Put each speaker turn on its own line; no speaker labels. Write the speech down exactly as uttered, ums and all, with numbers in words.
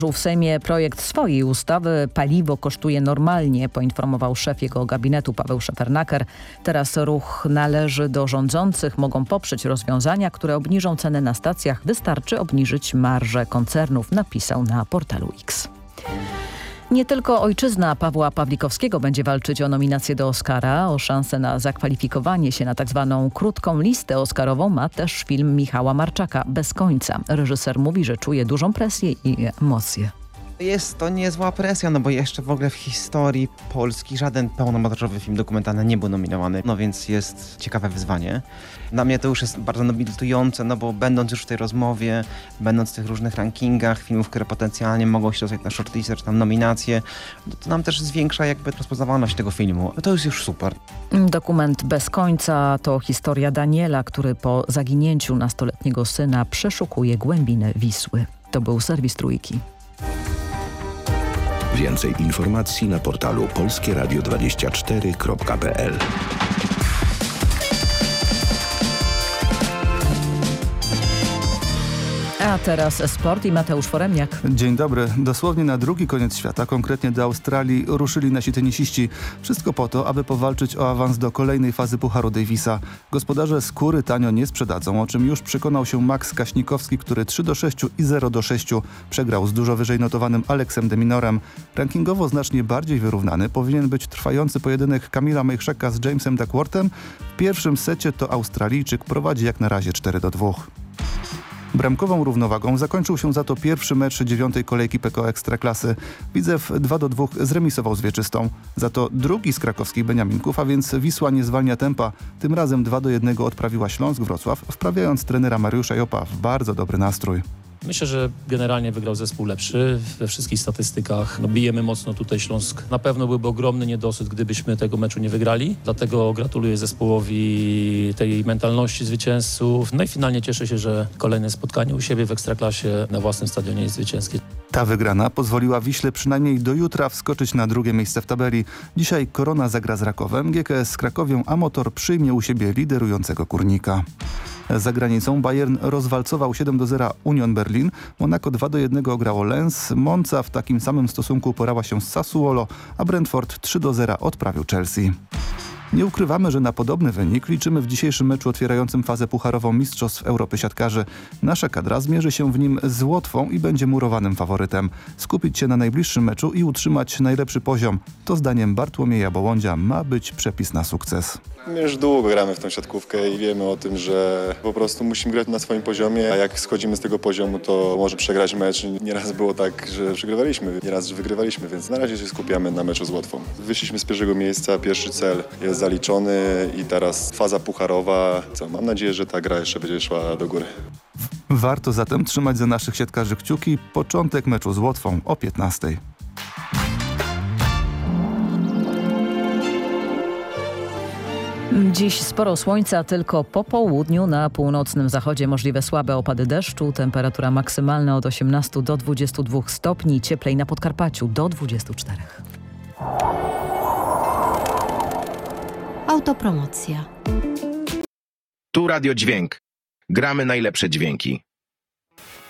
W Sejmie projekt swojej ustawy paliwo kosztuje normalnie, poinformował szef jego gabinetu Paweł Szefernaker. Teraz ruch należy do rządzących. Mogą poprzeć rozwiązania, które obniżą ceny na stacjach. Wystarczy obniżyć marże koncernów, napisał na portalu X. Nie tylko ojczyzna Pawła Pawlikowskiego będzie walczyć o nominację do Oscara. O szansę na zakwalifikowanie się na tak zwaną krótką listę oscarową ma też film Michała Marczaka Bez końca. Reżyser mówi, że czuje dużą presję i emocje.
Jest to niezła presja, no bo jeszcze w ogóle w historii Polski żaden pełnometrażowy film dokumentalny nie był nominowany, no więc jest ciekawe wyzwanie. Dla mnie to już jest bardzo nobilitujące, no bo będąc już w tej rozmowie, będąc w tych różnych rankingach filmów, które potencjalnie mogą się dostać na shortlistę czy tam nominacje, no to nam też zwiększa jakby rozpoznawalność tego filmu. No to jest już super.
Dokument Bez końca to historia Daniela, który po zaginięciu nastoletniego syna przeszukuje głębinę Wisły. To był serwis Trójki.
Więcej informacji na portalu polskie radio dwadzieścia cztery kropka p l.
A teraz sport i Mateusz Foremniak.
Dzień dobry. Dosłownie na drugi koniec świata, konkretnie do Australii, ruszyli nasi tenisiści. Wszystko po to, aby powalczyć o awans do kolejnej fazy Pucharu Davisa. Gospodarze skóry tanio nie sprzedadzą, o czym już przekonał się Max Kaśnikowski, który trzy do sześciu i zero do sześciu przegrał z dużo wyżej notowanym Aleksem de Minorem. Rankingowo znacznie bardziej wyrównany powinien być trwający pojedynek Kamila Majchrzaka z Jamesem Duckworthem. W pierwszym secie to Australijczyk prowadzi jak na razie cztery do dwóch. Bramkową równowagą zakończył się za to pierwszy mecz dziewiątej kolejki P K O Ekstraklasy. Widzew dwa do dwóch zremisował z Wieczystą. Za to drugi z krakowskich Beniaminków, a więc Wisła nie zwalnia tempa. Tym razem dwa do jednego odprawiła Śląsk Wrocław, wprawiając trenera Mariusza Jopa w bardzo dobry nastrój.
Myślę, że generalnie wygrał zespół lepszy we wszystkich statystykach. No, bijemy mocno tutaj Śląsk. Na pewno byłby ogromny niedosyt, gdybyśmy tego meczu nie wygrali. Dlatego gratuluję zespołowi tej mentalności zwycięzców. No i finalnie cieszę się, że kolejne spotkanie u siebie w Ekstraklasie na własnym stadionie jest zwycięskie.
Ta wygrana pozwoliła Wiśle przynajmniej do jutra wskoczyć na drugie miejsce w tabeli. Dzisiaj Korona zagra z Rakowem, G K S z Krakowią, a Motor przyjmie u siebie liderującego Górnika. Za granicą Bayern rozwalcował siedem do zera Union Berlin, Monaco dwa do jednego ograło Lens, Monza w takim samym stosunku porała się z Sassuolo, a Brentford trzy do zera odprawił Chelsea. Nie ukrywamy, że na podobny wynik liczymy w dzisiejszym meczu otwierającym fazę pucharową Mistrzostw Europy Siatkarzy. Nasza kadra zmierzy się w nim z Łotwą i będzie murowanym faworytem. Skupić się na najbliższym meczu i utrzymać najlepszy poziom. To zdaniem Bartłomieja Bołądzia ma być przepis na sukces.
My już długo gramy w tą siatkówkę i wiemy o tym, że po prostu musimy grać na swoim poziomie, a jak schodzimy z tego poziomu, to może przegrać mecz. Nieraz było tak, że przegrywaliśmy, nieraz, że wygrywaliśmy, więc na razie się skupiamy na meczu z Łotwą. Wyszliśmy z pierwszego miejsca, pierwszy cel jest zaliczony i teraz faza pucharowa. Co, mam nadzieję, że ta gra jeszcze będzie szła do góry.
Warto zatem trzymać za naszych siatkarzy kciuki. Początek meczu z Łotwą o piętnastej.
Dziś sporo słońca, tylko po południu na północnym zachodzie możliwe słabe opady deszczu. Temperatura maksymalna od osiemnastu do dwudziestu dwóch stopni, cieplej na Podkarpaciu do dwudziestu czterech.
Autopromocja.
Tu Radio Dźwięk. Gramy najlepsze dźwięki.